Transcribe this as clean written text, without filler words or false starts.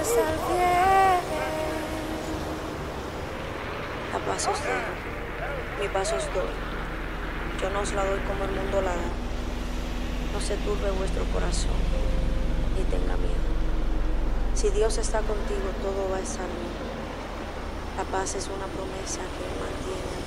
estar bien. La paz os dejo, mi paz os doy. Yo no os la doy como el mundo la da. No se turbe vuestro corazón, ni tenga miedo. Si Dios está contigo, todo va a estar bien. La paz es una promesa que Él mantiene